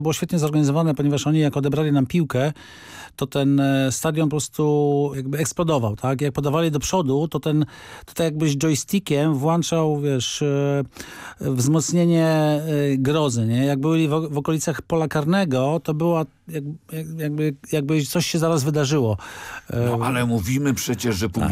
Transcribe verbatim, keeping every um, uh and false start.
Było świetnie zorganizowane, ponieważ oni jak odebrali nam piłkę, to ten e, stadion po prostu jakby eksplodował, tak? Jak podawali do przodu, to ten, to tak jakbyś joystickiem włączał, wiesz, e, wzmocnienie e, grozy, nie? Jak byli w, w okolicach pola karnego, to była jak, jakby, jakby coś się zaraz wydarzyło. No ale mówimy przecież, że publiczność